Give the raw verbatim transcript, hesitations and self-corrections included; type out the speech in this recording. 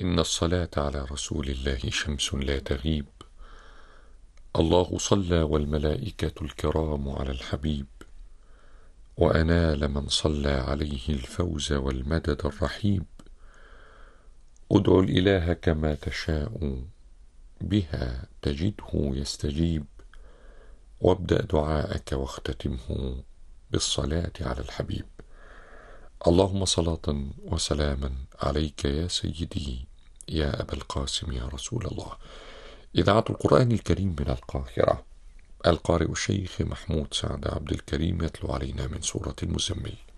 إن الصلاة على رسول الله شمس لا تغيب. الله صلى والملائكة الكرام على الحبيب، وأنال من صلى عليه الفوز والمدد الرحيب. ادع الإله كما تشاء، بها تجده يستجيب. وابدأ دعاءك واختتمه بالصلاة على الحبيب. اللهم صلاة وسلاما عليك يا سيدي يا أبا القاسم يا رسول الله. إذاعة القرآن الكريم من القاهرة، القارئ الشيخ محمود سعد عبد الكريم يتلو علينا من سورة المزمل.